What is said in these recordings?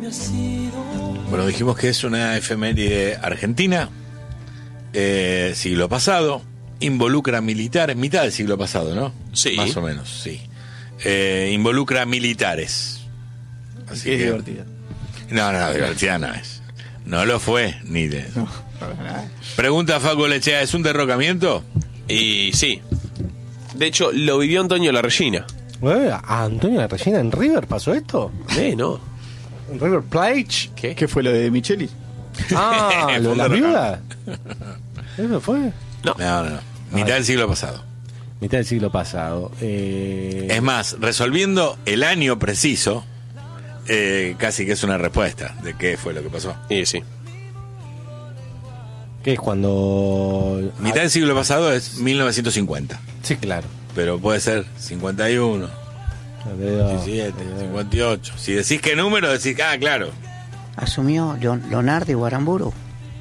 Bueno, dijimos que es una efeméride argentina, siglo pasado, involucra militares, mitad del siglo pasado, ¿no? Sí. Más o menos, sí. Involucra militares. Así Es que divertida. No, divertida no es. No lo fue, ni de... No, para nada. Pregunta Facu Lechea, ¿es un derrocamiento? Y sí. De hecho, lo vivió Antonio Larresina. ¿A Antonio La Regina en River pasó esto? ¿No? ¿En River Plate? ¿Qué fue lo de Micheli? Ah, ¿lo de la viuda? ¿Eso fue? No. Mitad del siglo pasado. Mitad del siglo pasado. Es más, resolviendo el año preciso, casi que es una respuesta de qué fue lo que pasó. Y sí. ¿Qué es cuando...? Mitad del siglo pasado es 1950. Sí, claro. Pero puede ser 51, 17, 58. Si decís qué número, decís, claro. Asumió Leonardo Guaramburu.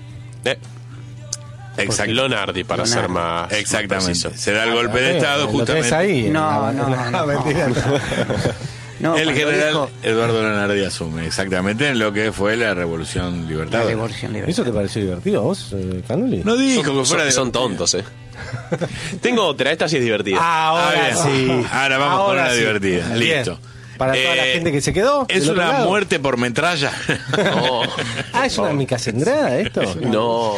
Exacto. Lonardi, para Leonardi. ser más Exactamente. preciso. Se da el golpe de Estado, ¿Lo tenés justamente. ahí? No. Mentira. No, El cuando general dijo Eduardo Lonardi asume exactamente en lo que fue la Revolución la Libertadora. Revolución Libertadora. ¿Eso te pareció divertido a vos, Canoli? No dijo que fuera Son divertido. tontos, Tengo otra, esta sí es divertida. Ahora bien. sí. Ahora vamos con una sí. divertida. Bien. Listo. Para toda la gente que se quedó. ¿Es del otro una lado. muerte por metralla? No. ¿Es una micacendrada esto? No.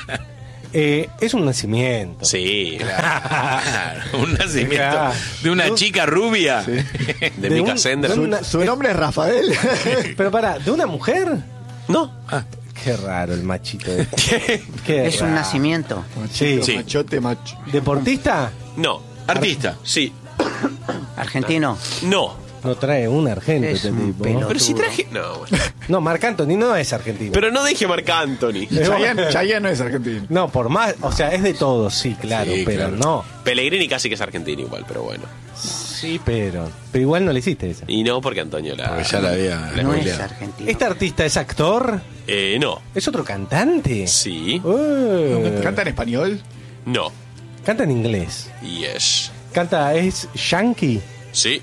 Es un nacimiento. Sí. Claro, un nacimiento Claro. de una chica rubia. De un- Mika Sender. de una- Su nombre es Rafael. Pero pará, ¿de una mujer? No. Qué raro el machito este. Qué Es un raro. nacimiento. Sí. Sí. Machote, macho. ¿Deportista? No. Artista. Sí. Argentino. No. No trae un argento Es este un tipo. pelo. Pero si traje. No, bueno. No, Marc Anthony no es argentino. Pero no dije Marc Anthony. Chayanne no es argentino. No, por más, o sea, es de todos, sí, claro, Sí, pero claro. no. Pellegrini casi que es argentino igual, pero bueno. Sí, pero igual no le hiciste esa. Y no porque Antonio la. Porque ya la había No es spoileado. argentino. ¿Este artista es actor? No. ¿Es otro cantante? Sí. ¿Canta en español? No. Canta en inglés. Yes. Canta, es yankee. Sí.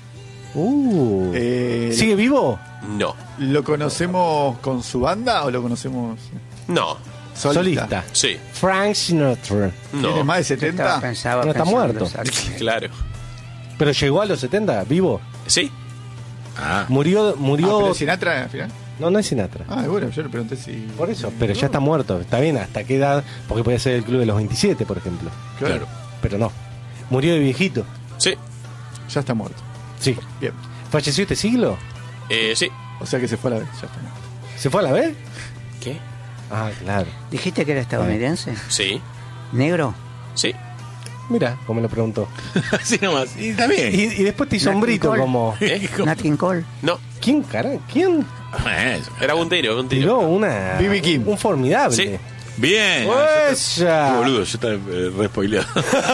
¿Sigue vivo? No. ¿Lo conocemos con su banda o lo conocemos No. Solista. Sí. Frank Sinatra. ¿Tiene No. más de 70? Pensaba No está pensando muerto. exacto. Claro. Pero llegó a los 70, vivo. Sí. Ah, Murió. ¿Pero Sinatra al final? No es Sinatra. Bueno, yo le pregunté si... Por eso, pero ya está muerto. Está bien, ¿hasta qué edad? Porque podía ser el club de los 27, por ejemplo. claro. Pero no. Murió de viejito. Sí. Ya está muerto. Sí. Bien. ¿Falleció este siglo? Sí. O sea que se fue a la vez. Ya está muerto. ¿Se fue a la vez? ¿Qué? Ah, claro. ¿Dijiste que era estadounidense? Sí. ¿Negro? Sí. Mira, como lo preguntó. Así nomás. Y está bien. Y después te hizo Nat hombrito King Cole. como... Nat King Cole. No. ¿Quién, cara? ¿Quién Eso. Era un tiro, tiró una... B.B. King. Un formidable. Sí. Bien. ¡Esa! Qué boludo, yo estaba re spoileado.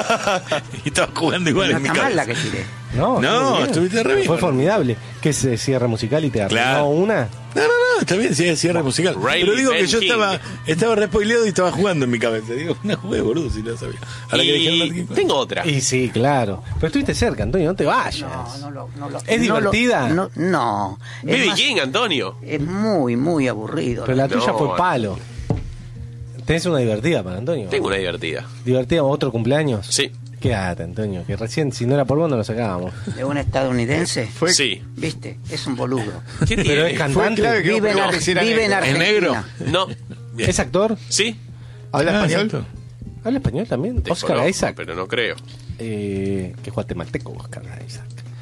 Y estaba jugando igual No en mi está mal la cabeza. que tiré. No, No, muy bien. estuviste re bien. Fue formidable. ¿Qué es cierre musical y te arruinó Claro. una? No, está bien, sí, es cierre musical. Riley Pero digo que Ben yo King. estaba re spoileado y estaba jugando en mi cabeza. Digo, no jugué, boludo, si no sabía. Ahora que dijeron Nat King Y Cole. tengo otra. Y sí, claro. Pero estuviste cerca, Antonio, no te vayas. ¿Es divertida? No. Es B.B. más- King, Antonio. Es muy aburrido. Pero la tuya No, fue palo. ¿Tenés una divertida para Antonio? Tengo una divertida. ¿Divertida otro cumpleaños? Sí. Quédate, Antonio, que recién, si no era por vos, no lo sacábamos. De un estadounidense. Fue, Sí. ¿Viste? Es un boludo. ¿Qué Pero tiene? es fue cantante. clave que Vive en, no quisiera vive en negro. Argentina. negro? No. Bien. ¿Es actor? Sí. ¿Habla español? exacto. ¿Habla español también? Oscar Desconozco, Isaac. Pero no creo. Que es guatemalteco, Oscar Isaac.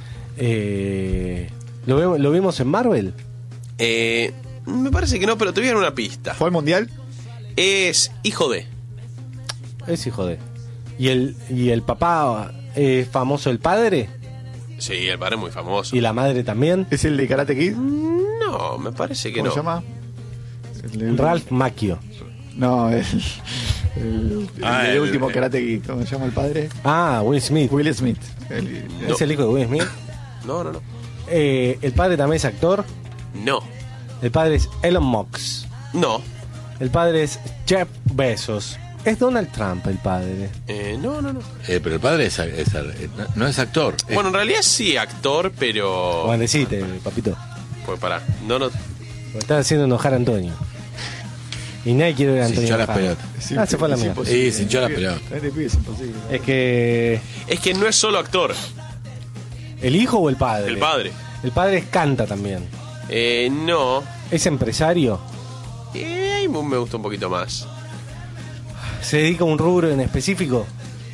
¿Lo vimos en Marvel? Me parece que no, pero te voy a dar una pista. ¿Fue al mundial? Es hijo de. Es hijo de. ¿Y el papá es famoso el padre? Sí, el padre es muy famoso. ¿Y la madre también? ¿Es el de Karate Kid? No, me parece que ¿Cómo no. se llama? El- Ralph Macchio. No, el Ah, el- último Karate Kid. ¿Cómo se llama el padre? Ah, Will Smith. Will Smith. ¿Es el hijo de Will Smith? No. El padre también es actor. No. El padre es Elon Musk. No. El padre es Jeff Bezos. Es Donald Trump el padre. No. Pero el padre no es actor. Bueno, en realidad sí, actor, pero. Bueno, decite, papito. Pues pará. No. Lo están haciendo enojar a Antonio. Y nadie quiere ver a Se Antonio hinchó las enojado. pelotas. Se fue a la mierda. Sí, se hinchó las pelotas. Este pibe es imposible. Es que... Es que no es solo actor, ¿El hijo o el padre? el padre. El padre canta también. No. Es empresario. Ahí me gusta un poquito más. ¿Se dedica a un rubro en específico?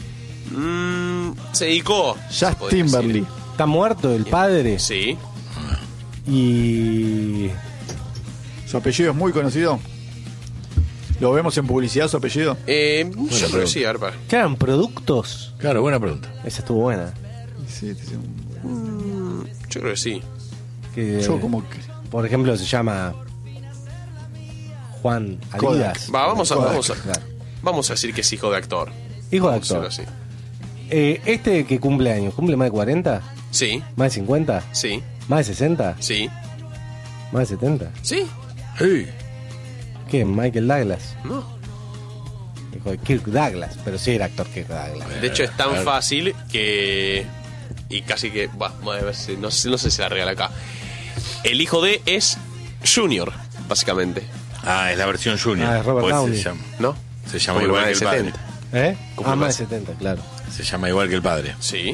Se dedicó. se Just podría Timberly. decir. ¿Está muerto el padre? Sí. Y... Su apellido es muy conocido. Lo vemos en publicidad, su apellido. Yo creo que sí, Arpa. ¿Quedan productos? Claro, buena pregunta. Esa estuvo buena. Sí, Yo creo que sí. Que, yo como que... por ejemplo, se llama Juan Alidas. Vamos a, Claro. vamos a decir que es hijo de actor. Hijo de Vamos a actor. decirlo así. Este que cumple años, ¿cumple más de 40? Sí, ¿Más de 50? sí, ¿Más de 60? sí, ¿Más de 70? sí. Sí. ¿Qué? ¿Michael Douglas? No. Hijo de Kirk Douglas, pero sí era actor Kirk Douglas. De hecho es tan fácil que... Y casi que... no sé si la regala acá. El hijo de es Junior, básicamente. Ah, es la versión junior. Ah, es Robert Pues Downey. ¿No? Se llama Como igual más que de el padre. 70. ¿Eh? Cumple Más de más. 70, claro. Se llama igual que el padre. Sí.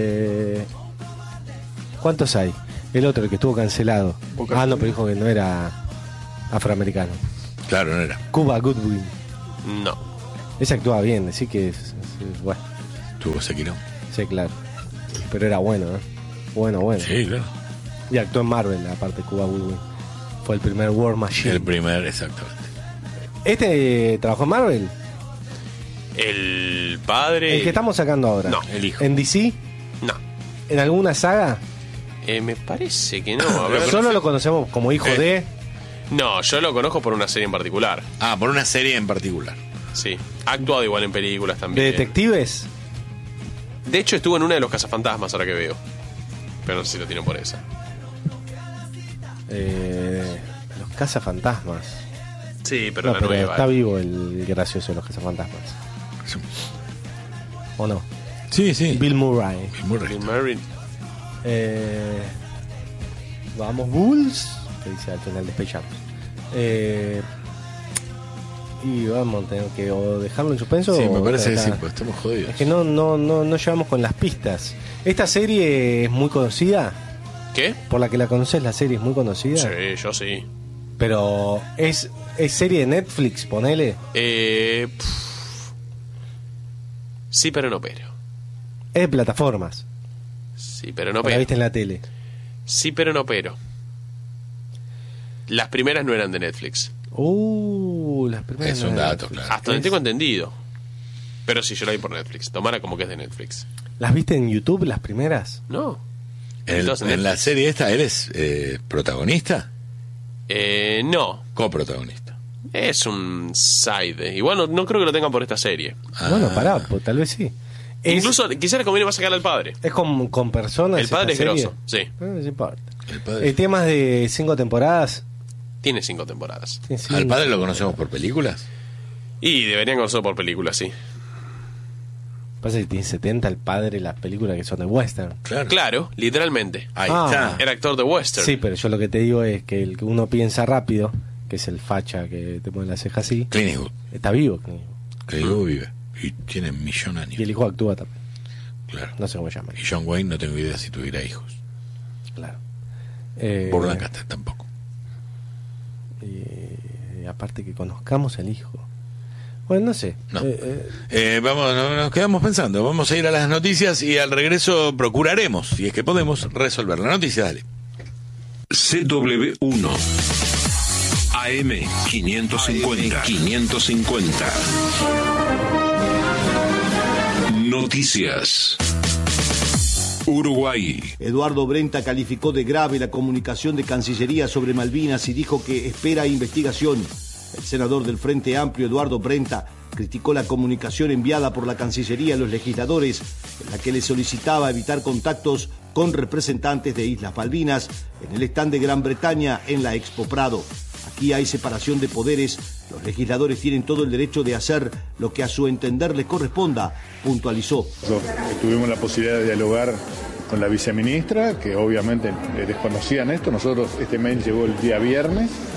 ¿Cuántos hay? El otro, el que estuvo cancelado. Boca. No, pero dijo que no era afroamericano. Claro, no era. Cuba Goodwin. No. Ese actuaba bien, así que... bueno, Tuvo Sekiro. sí, claro. Pero era bueno, ¿eh? Bueno. Sí, claro. Y actuó en Marvel, aparte Cuba Goodwin. Fue el primer War Machine. El primer, exactamente. ¿Este trabajó en Marvel? El padre... El que estamos sacando ahora. No. El hijo. ¿En DC? No. ¿En alguna saga? Me parece que no. A ver. Solo lo conocemos como hijo de... No, yo lo conozco por una serie en particular. Ah, por una serie en particular. Sí. Ha actuado igual en películas ¿De también. detectives? De hecho, estuvo en una de los cazafantasmas, ahora que veo. Pero no sé si lo tienen por esa. Los cazafantasmas. Sí, pero No, la pero nueva. está vivo el gracioso de los cazafantasmas. ¿O no? Sí, sí. Bill Murray. Muy rico. Bill Murray. Vamos Bulls, que dice al final de Space Jam. Y vamos a tener que o dejarlo en suspenso. Sí, o me parece que sí, tratar. pues estamos jodidos. Es que no llevamos con las pistas. Esta serie es muy conocida. ¿Qué? Por la que la conoces, la serie es muy conocida. Sí, yo sí. Pero es serie de Netflix, ponele. Sí, pero no pero. Es de plataformas. Sí, pero no La pero. viste en la tele. Sí, pero no pero. Las primeras no eran de Netflix. Las primeras. Es no un eran dato, Netflix. claro. Hasta donde tengo entendido. Pero sí, yo la vi por Netflix. Tomara como que es de Netflix. ¿Las viste en YouTube, las primeras? No. En Entonces, la Netflix. serie esta, ¿eres protagonista? No. Coprotagonista. Es un side. Igual no creo que lo tengan por esta serie. Bueno, pará, pues, tal vez sí. Incluso quizás le conviene más sacarle al padre. Es con personas. El padre es esta serie. grosso, sí. No importa. El padre. Tiene más de 5 temporadas. Tiene 5 temporadas. Sí, sí. ¿Al padre lo conocemos por películas? Y deberían conocerlo por películas, sí. Pasa que tiene 70 el padre, las películas que son de western. Claro. Claro, literalmente. Ahí Ah. está. Era actor de western. Sí, pero yo lo que te digo es que el que uno piensa rápido, que es el facha que te pone la ceja así, Clint Eastwood. está vivo. Clint Eastwood vive. Y tiene millón de años. Y el hijo actúa también. Claro. No sé cómo se llama. Y John Wayne no tengo idea si tuviera hijos. Claro. Por Lancaster tampoco. Y aparte que conozcamos el hijo. Bueno, no sé. No. Nos quedamos pensando. Vamos a ir a las noticias y al regreso procuraremos, si es que podemos, resolver la noticia. Dale. CW1 AM 550 Noticias. Uruguay. Eduardo Brenta calificó de grave la comunicación de Cancillería sobre Malvinas y dijo que espera investigación. El senador del Frente Amplio, Eduardo Brenta, criticó la comunicación enviada por la Cancillería a los legisladores, en la que le solicitaba evitar contactos con representantes de Islas Malvinas en el stand de Gran Bretaña en la Expo Prado. Aquí hay separación de poderes, los legisladores tienen todo el derecho de hacer lo que a su entender les corresponda, puntualizó. Tuvimos la posibilidad de dialogar con la viceministra, que obviamente desconocían esto. Nosotros, este mail llegó el día viernes,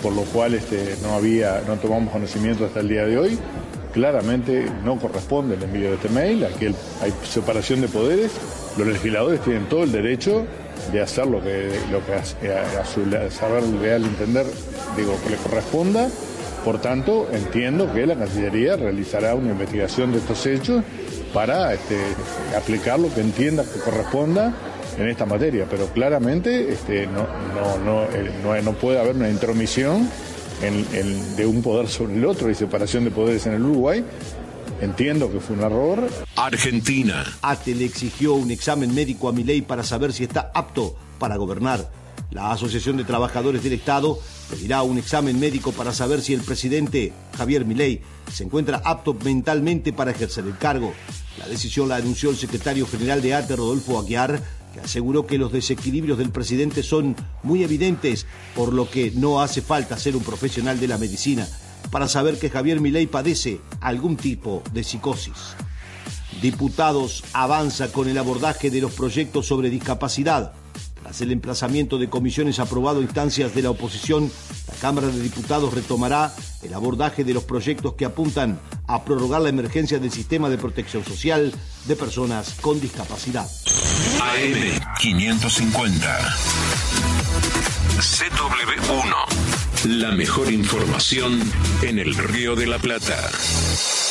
por lo cual no tomamos conocimiento hasta el día de hoy. Claramente no corresponde el envío de este mail, aquí hay separación de poderes, los legisladores tienen todo el derecho de hacer lo que a su saber leal entender, que le corresponda. Por tanto, entiendo que la Cancillería realizará una investigación de estos hechos para aplicar lo que entienda que corresponda en esta materia, pero claramente no puede haber una intromisión de un poder sobre el otro y separación de poderes en el Uruguay. Entiendo que fue un error. Argentina. ATE le exigió un examen médico a Milei para saber si está apto para gobernar. La Asociación de Trabajadores del Estado pedirá un examen médico para saber si el presidente Javier Milei se encuentra apto mentalmente para ejercer el cargo. La decisión la anunció el secretario general de ATE, Rodolfo Aguiar, que aseguró que los desequilibrios del presidente son muy evidentes, por lo que no hace falta ser un profesional de la medicina para saber que Javier Milei padece algún tipo de psicosis. Diputados avanza con el abordaje de los proyectos sobre discapacidad. Tras el emplazamiento de comisiones aprobado a instancias de la oposición, la Cámara de Diputados retomará el abordaje de los proyectos que apuntan a prorrogar la emergencia del sistema de protección social de personas con discapacidad. AM 550. CW1. La mejor información en el Río de la Plata.